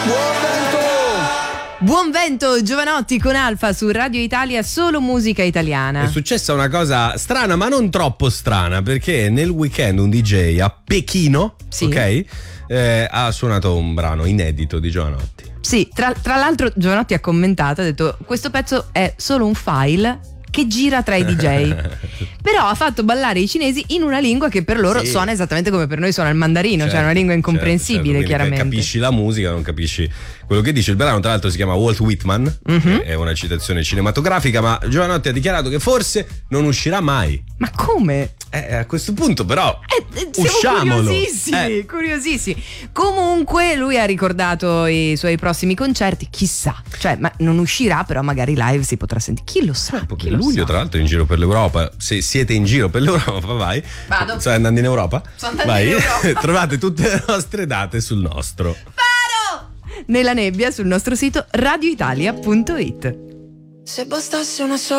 Buon vento, Giovanotti con Alfa su Radio Italia, solo musica italiana. È successa una cosa strana, ma non troppo strana, perché nel weekend un DJ a Pechino, sì, ok, ha suonato un brano inedito di Giovanotti. Sì, tra l'altro Giovanotti ha commentato, ha detto: questo pezzo è solo un file che gira tra i DJ. Però ha fatto ballare i cinesi in una lingua che per loro suona esattamente come per noi suona il mandarino, cioè una lingua incomprensibile, certo, chiaramente. Capisci la musica, non capisci quello che dice. Il brano tra l'altro si chiama Walt Whitman, è una citazione cinematografica, ma Giovanotti ha dichiarato che forse non uscirà mai. Ma come? A questo punto però usciamolo. Curiosissimi. Comunque lui ha ricordato i suoi prossimi concerti, chissà, cioè ma non uscirà, però magari live si potrà sentire, chi lo sa. Perché luglio tra l'altro è in giro per l'Europa. Se siete in giro per l'Europa, vai. Vado. Stai andando in Europa? Sto andando in Europa. Trovate tutte le nostre date sul nostro Nella nebbia sul nostro sito radioitalia.it. Se bastasse una sola